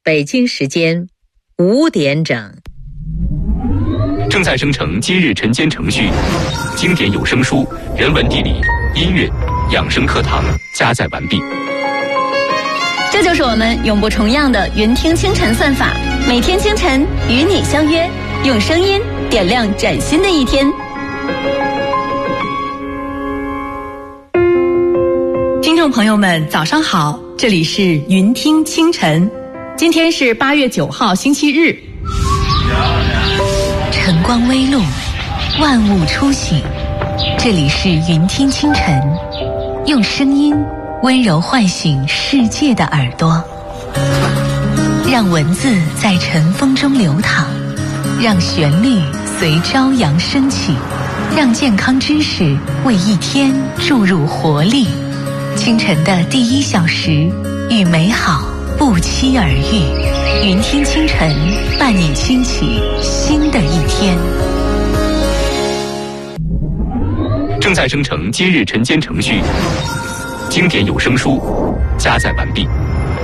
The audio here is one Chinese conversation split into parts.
北京时间5点整。 正在生成今日晨间程序，经典有声书、人文地理、音乐、养生课堂加载完毕。 这就是我们永不重样的云听清晨算法，每天清晨与你相约，用声音点亮崭新的一天。 听众朋友们早上好，这里是云听清晨，今天是8月9号星期日。 晨光微露，万物初醒，这里是云听清晨，用声音温柔唤醒世界的耳朵，让文字在晨风中流淌，让旋律随朝阳升起，让健康知识为一天注入活力。清晨的第1小时，与美好不期而遇。云听清晨，伴你轻启新的一天。 正在生成今日晨间程序，经典有声书加载完毕。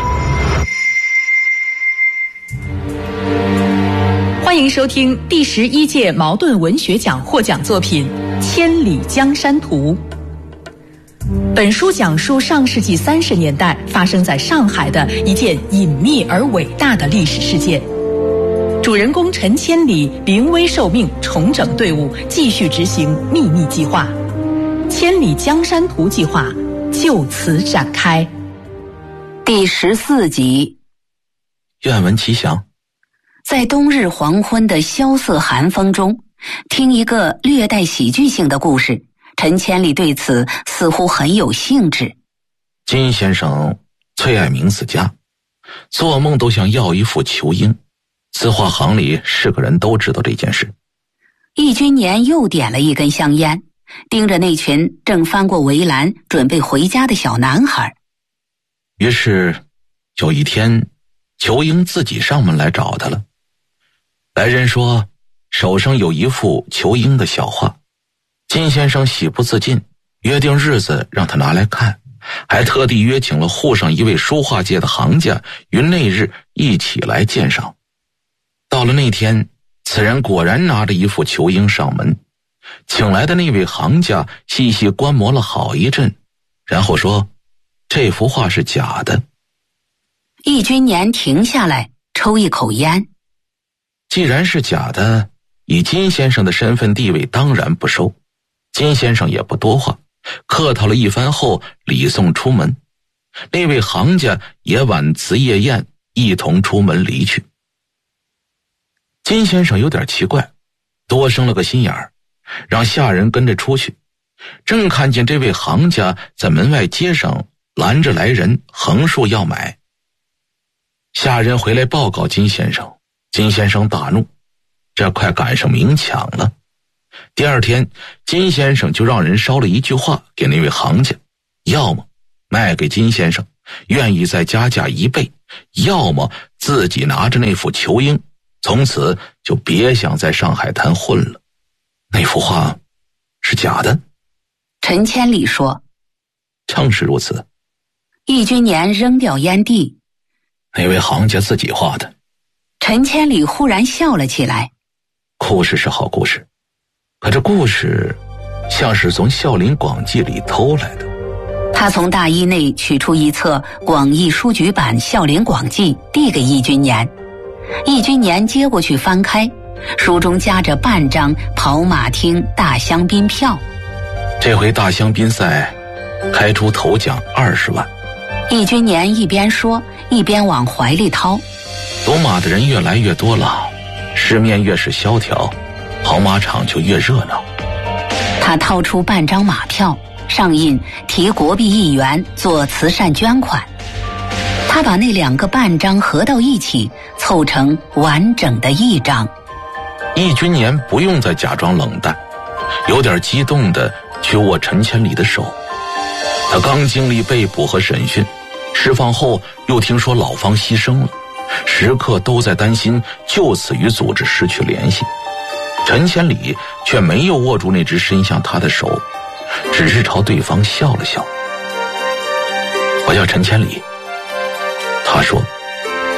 欢迎收听第11届茅盾文学奖获奖作品《千里江山图》。本书讲述上世纪30年代发生在上海的一件隐秘而伟大的历史事件。主人公陈千里临危受命，重整队伍，继续执行秘密计划。千里江山图计划就此展开。 第14集。 愿闻其详。 在冬日黄昏的萧瑟寒风中，听一个略带喜剧性的故事，陈千里对此似乎很有兴致。 金先生最爱名字家，做梦都想要一副球鹰，字画行里是个人都知道这件事。 易君年又点了一根香烟，盯着那群正翻过围栏准备回家的小男孩。 于是有一天，球鹰自己上门来找他了。来人说手上有一幅球鹰的小画，金先生喜不自禁，约定日子让他拿来看，还特地约请了沪上一位书画界的行家于那日一起来鉴赏。到了那天，此人果然拿着一幅球鹰上门，请来的那位行家细细观摩了好一阵，然后说这幅画是假的。 易君年停下来抽一口烟。 既然是假的，以金先生的身份地位当然不收。金先生也不多话，客套了一番后礼送出门。那位行家也晚辞夜宴，一同出门离去。金先生有点奇怪，多生了个心眼儿，让下人跟着出去。正看见这位行家在门外街上拦着来人，横竖要买。下人回来报告金先生，金先生大怒，这快赶上明抢了。第二天，金先生就让人捎了一句话给那位行家，要么卖给金先生，愿意再加价1倍，要么自己拿着那幅球鹰，从此就别想在上海滩混了。那幅画是假的。 陈千里说。 正是如此。 易君年扔掉烟蒂。 那位行家自己画的。 陈千里忽然笑了起来。 故事是好故事，可这故事像是从孝陵广记里偷来的。 他从大衣内取出一册广义书局版孝陵广记，递给易君年。易君年接过去翻开，书中夹着半张跑马厅大香槟票。 这回大香槟赛开出头奖20万。 易君年一边说一边往怀里掏。 赌马的人越来越多了，市面越是萧条，跑马场就越热闹。 他掏出半张马票，上印提国币1元做慈善捐款。他把那2个半张合到一起，凑成完整的一张。 易君年不用再假装冷淡，有点激动地去握陈千里的手。他刚经历被捕和审讯，释放后又听说老方牺牲了，时刻都在担心就此与组织失去联系。陈千里却没有握住那只伸向他的手，只是朝对方笑了笑。我叫陈千里。他说，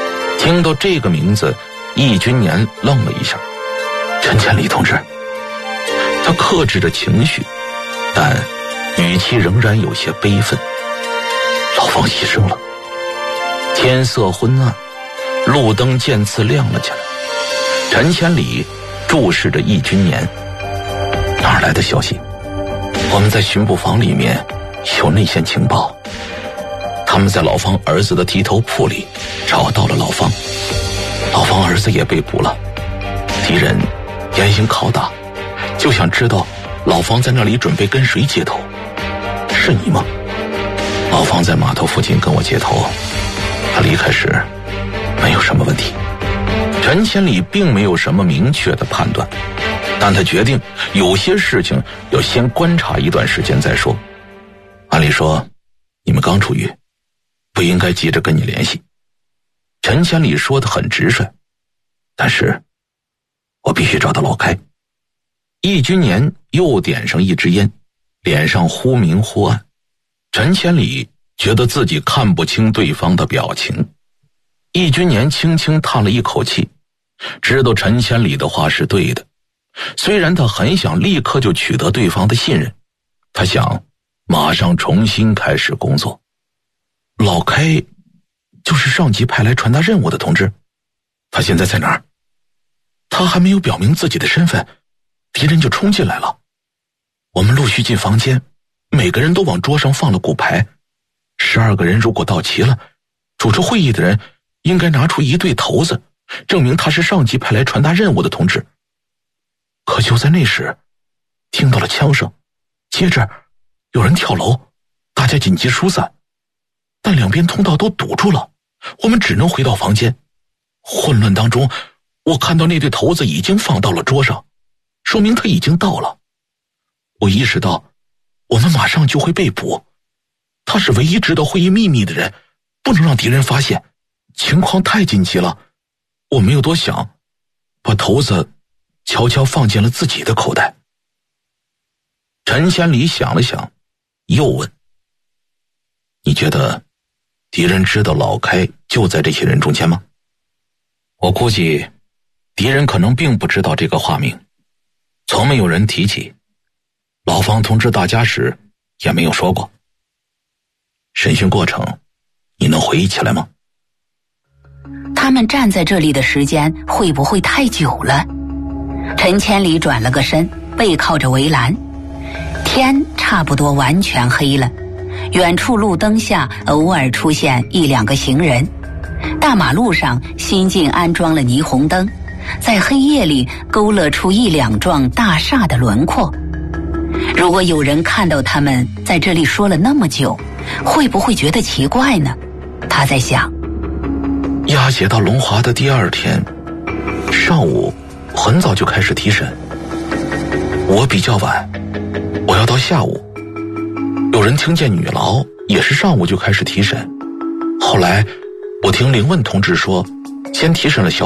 听到这个名字，易君年愣了一下。陈千里同志，他克制着情绪，但语气仍然有些悲愤。老方牺牲了。天色昏暗，路灯渐次亮了起来。陈千里注视着易君年。哪儿来的消息？我们在巡捕房里面有内线情报，他们在老方儿子的地头铺里找到了老方，老方儿子也被捕了。敌人严刑拷打，就想知道老方在那里准备跟谁接头。是你吗？老方在码头附近跟我接头，他离开时没有什么问题。陈千里并没有什么明确的判断，但他决定有些事情要先观察一段时间再说。按理说你们刚出狱，不应该急着跟你联系。陈千里说得很直率，但是我必须找到老开。易君年又点上一支烟，脸上忽明忽暗。陈千里觉得自己看不清对方的表情。易君年轻轻叹了一口气，知道陈千里的话是对的。虽然他很想立刻就取得对方的信任，他想马上重新开始工作。老开就是上级派来传达任务的同志，他现在在哪儿？他还没有表明自己的身份，敌人就冲进来了。我们陆续进房间，每个人都往桌上放了骨牌。12个人如果到齐了，主持会议的人应该拿出一对头子，证明他是上级派来传达任务的同志。可就在那时，听到了枪声，接着有人跳楼，大家紧急疏散，但两边通道都堵住了，我们只能回到房间。混乱当中，我看到那对头子已经放到了桌上，说明他已经到了。我意识到我们马上就会被捕，他是唯一知道会议秘密的人，不能让敌人发现。情况太紧急了，我没有多想，把头子悄悄放进了自己的口袋。陈千里想了想，又问：你觉得敌人知道老开就在这些人中间吗？我估计敌人可能并不知道这个化名，从没有人提起，老方通知大家时也没有说过。审讯过程你能回忆起来吗？ 他们站在这里的时间会不会太久了？陈千里转了个身，背靠着围栏，天差不多完全黑了，远处路灯下偶尔出现一两个行人。大马路上新近安装了霓虹灯，在黑夜里勾勒出一两幢大厦的轮廓。如果有人看到他们在这里说了那么久，会不会觉得奇怪呢？他在想。 押解到龙华的第二天上午很早就开始提审，我比较晚，我要到下午。有人听见女牢也是上午就开始提审，后来我听林问同志说，先提审了小